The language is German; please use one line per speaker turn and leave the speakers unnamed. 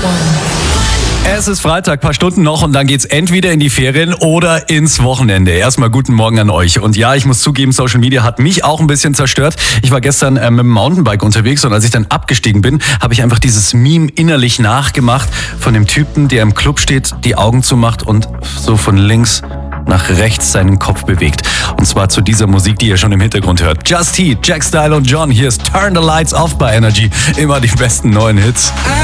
Es ist Freitag, paar Stunden noch und dann geht's entweder in die Ferien oder ins Wochenende. Erstmal guten Morgen an euch. Und ja, ich muss zugeben, Social Media hat mich auch ein bisschen zerstört. Ich war gestern mit dem Mountainbike unterwegs und als ich dann abgestiegen bin, habe ich einfach dieses Meme innerlich nachgemacht von dem Typen, der im Club steht, die Augen zumacht und so von links nach rechts seinen Kopf bewegt. Und zwar zu dieser Musik, die ihr schon im Hintergrund hört. Just Heat, Jack Style und John. Hier ist Turn the Lights Off bei Energy. Immer die besten neuen Hits.